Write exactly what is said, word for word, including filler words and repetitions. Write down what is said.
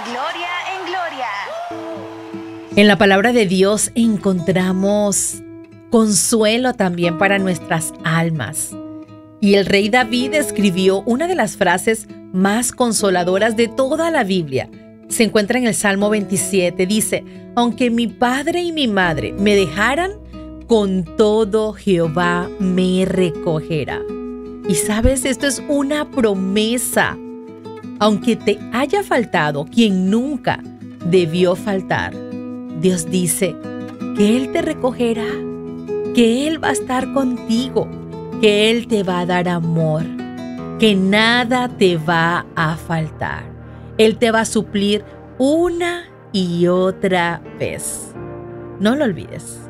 gloria en gloria. En la palabra de Dios encontramos consuelo también para nuestras almas. Y el rey David escribió una de las frases más consoladoras de toda la Biblia. Se encuentra en el Salmo veintisiete. Dice: aunque mi padre y mi madre me dejaran, con todo Jehová me recogerá. Y sabes, esto es una promesa. Aunque te haya faltado quien nunca debió faltar, Dios dice que Él te recogerá, que Él va a estar contigo, que Él te va a dar amor, que nada te va a faltar. Él te va a suplir una y otra vez. No lo olvides.